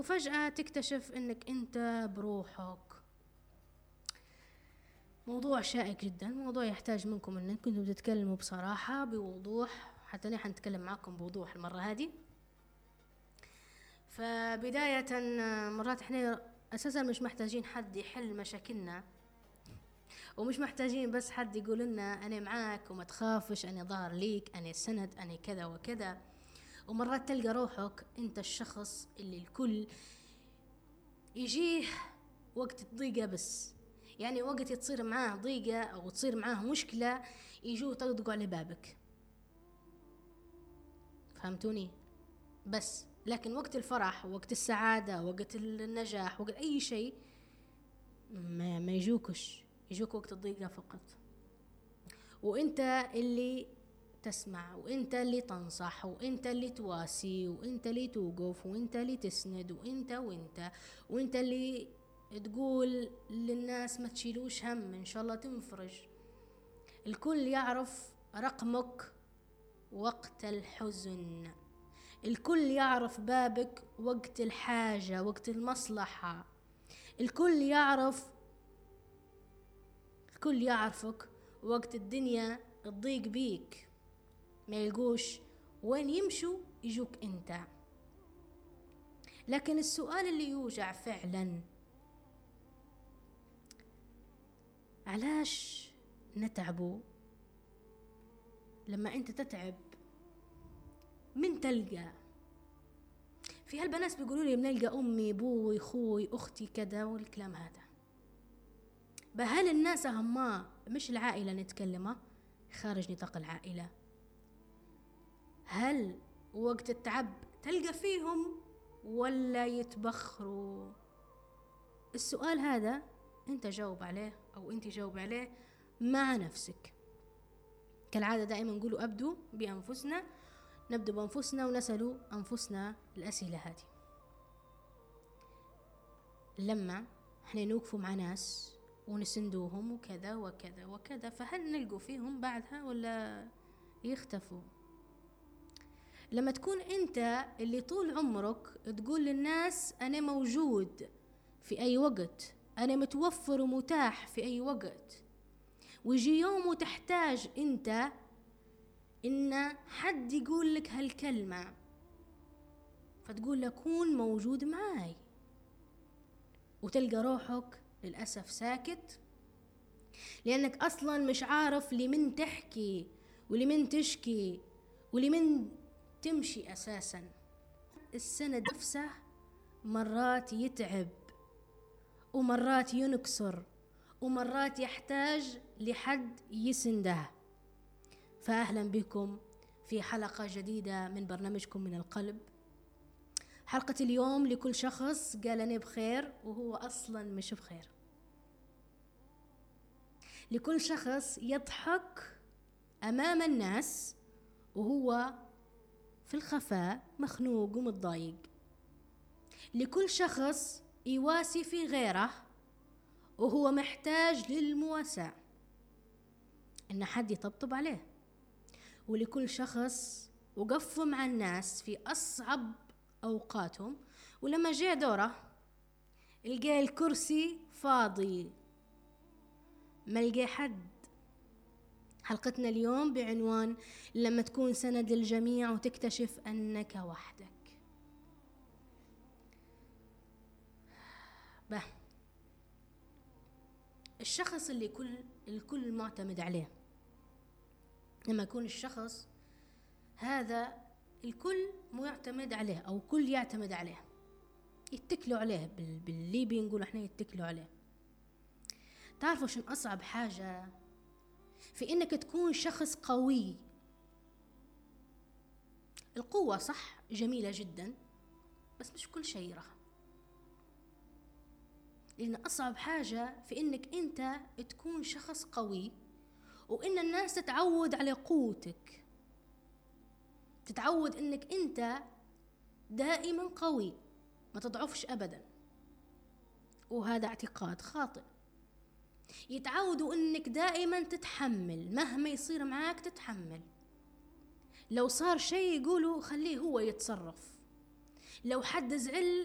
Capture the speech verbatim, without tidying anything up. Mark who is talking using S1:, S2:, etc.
S1: وفجأة تكتشف انك انت بروحك. موضوع شائك جدا، موضوع يحتاج منكم انكم كنتم تتكلموا بصراحة بوضوح، حتى نحن نتكلم معكم بوضوح المرة هذه. فبداية مرات احنا اساسا مش محتاجين حد يحل مشاكلنا، ومش محتاجين بس حد يقول لنا انا معاك وما تخافش، انا ظهر ليك، انا سند، انا كذا وكذا. ومرات تلقى روحك انت الشخص اللي الكل يجيه وقت الضيقة، بس يعني وقت تصير معاه ضيقة او تصير معاه مشكلة يجوا يطقطقوا على بابك. فهمتوني؟ بس لكن وقت الفرح، وقت السعادة، وقت النجاح، وقت اي شيء ما, ما يجوكش، يجوك وقت الضيقة فقط. وانت اللي تسمع، وانت اللي تنصح، وانت اللي تواسي، وانت اللي توقف، وانت اللي تسند، وانت وانت وانت اللي تقول للناس ما تشيلوش هم، ان شاء الله تنفرج. الكل يعرف رقمك وقت الحزن، الكل يعرف بابك وقت الحاجة، وقت المصلحة. الكل يعرف الكل يعرفك وقت الدنيا تضيق بيك، ما يلقوش وين يمشوا يجوك انت. لكن السؤال اللي يوجع فعلا، علاش نتعبوا لما انت تتعب؟ من تلقى في هالبنات بيقولوا لي بنلقى امي، ابوي، اخوي، اختي، كذا والكلام هذا. بهل الناس هما مش العائلة نتكلمه خارج نطاق العائلة؟ هل وقت التعب تلقى فيهم ولا يتبخروا؟ السؤال هذا انت جاوب عليه او انت جاوب عليه مع نفسك. كالعادة دائما نقولوا ابدوا بانفسنا، نبدو بانفسنا ونسألوا انفسنا الاسئلة هذه. لما احنا نوقفوا مع ناس ونسندوهم وكذا وكذا وكذا، فهل نلقوا فيهم بعدها ولا يختفوا؟ لما تكون انت اللي طول عمرك تقول للناس انا موجود في اي وقت، انا متوفر ومتاح في اي وقت، ويجي يوم وتحتاج انت ان حد يقول لك هالكلمة، فتقول له كون موجود معاي، وتلقى روحك للأسف ساكت، لأنك أصلا مش عارف لمن تحكي ولمن تشكي ولمن تمشي أساسا. السند نفسه مرات يتعب، ومرات ينكسر، ومرات يحتاج لحد يسنده. فأهلا بكم في حلقة جديدة من برنامجكم من القلب. حلقة اليوم لكل شخص قال أنا بخير وهو أصلا مش بخير، لكل شخص يضحك أمام الناس وهو في الخفاء مخنوق ومتضايق، لكل شخص يواسي في غيره وهو محتاج للمواساة، إن حد يطبطب عليه، ولكل شخص وقف مع الناس في أصعب أوقاتهم، ولما جاء دوره لقى الكرسي فاضي ما لقى حد. حلقتنا اليوم بعنوان لما تكون سند للجميع وتكتشف أنك وحدك. به الشخص اللي كل الكل معتمد عليه، لما يكون الشخص هذا الكل معتمد عليه أو كل يعتمد عليه، يتكلوا عليه، بالليبي نقول احنا يتكلوا عليه. تعرفوا شن أصعب حاجة في إنك تكون شخص قوي؟ القوة صح جميلة جدا، بس مش كل شيء راه. لأن أصعب حاجة في إنك أنت تكون شخص قوي، وإن الناس تتعود على قوتك، تتعود إنك أنت دائما قوي ما تضعفش أبدا، وهذا اعتقاد خاطئ. يتعودوا إنك دائما تتحمل، مهما يصير معاك تتحمل. لو صار شيء يقولوا خليه هو يتصرف، لو حد زعل